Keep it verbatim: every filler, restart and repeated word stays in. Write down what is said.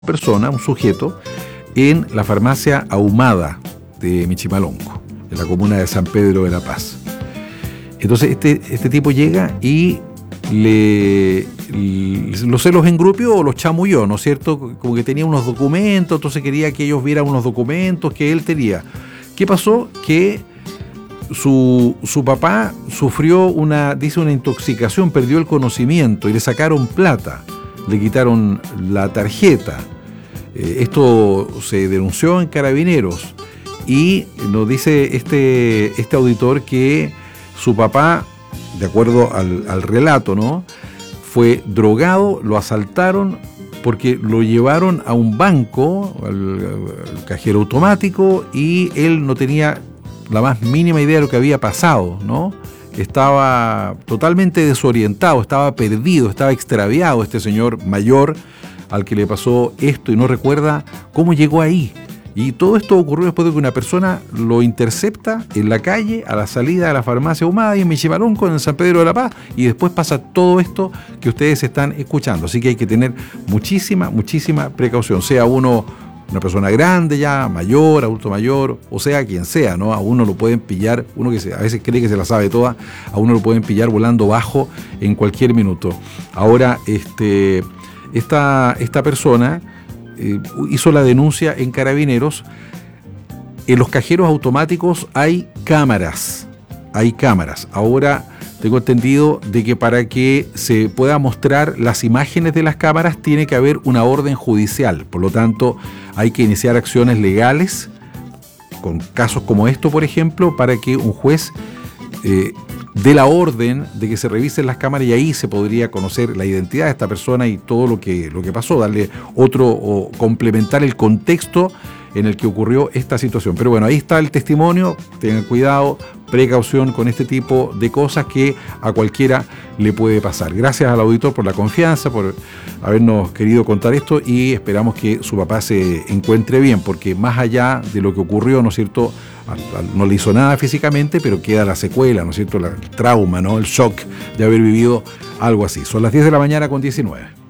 persona, un sujeto, en la farmacia Ahumada de Michimalonco, en la comuna de San Pedro de la Paz. Entonces este, este tipo llega y le, le los se los engrupió o los chamulló, ¿no es cierto? Como que tenía unos documentos, entonces quería que ellos vieran unos documentos que él tenía. ¿Qué pasó? Que su, su papá sufrió una, dice, una intoxicación, perdió el conocimiento y le sacaron plata, le quitaron la tarjeta. Eh, esto se denunció en Carabineros y nos dice este, este auditor que su papá, de acuerdo al, al relato, ¿no?, fue drogado, lo asaltaron porque lo llevaron a un banco, al, al cajero automático, y él no tenía la más mínima idea de lo que había pasado, ¿no? Estaba totalmente desorientado, estaba perdido, estaba extraviado este señor mayor al que le pasó esto y no recuerda cómo llegó ahí. Y todo esto ocurrió después de que una persona lo intercepta en la calle a la salida de la farmacia Ahumada y en Michimalonco, en San Pedro de la Paz, y después pasa todo esto que ustedes están escuchando. Así que hay que tener muchísima, muchísima precaución, sea uno una persona grande ya, mayor, adulto mayor, o sea quien sea, ¿no? A uno lo pueden pillar, uno que se, a veces cree que se la sabe toda, a uno lo pueden pillar volando bajo en cualquier minuto. Ahora, este, esta, esta persona eh, hizo la denuncia en Carabineros. En los cajeros automáticos hay cámaras, hay cámaras. Ahora tengo entendido de que para que se pueda mostrar las imágenes de las cámaras tiene que haber una orden judicial. Por lo tanto, hay que iniciar acciones legales con casos como esto, por ejemplo, para que un juez eh, dé la orden de que se revisen las cámaras, y ahí se podría conocer la identidad de esta persona y todo lo que, lo que pasó, darle otro o complementar el contexto en el que ocurrió esta situación. Pero bueno, ahí está el testimonio. Tengan cuidado, precaución con este tipo de cosas que a cualquiera le puede pasar. Gracias al auditor por la confianza, por habernos querido contar esto, y esperamos que su papá se encuentre bien, porque más allá de lo que ocurrió, ¿no es cierto?, no le hizo nada físicamente, pero queda la secuela, ¿no es cierto?, el trauma, ¿no?, el shock de haber vivido algo así. Son las diez de la mañana con diecinueve.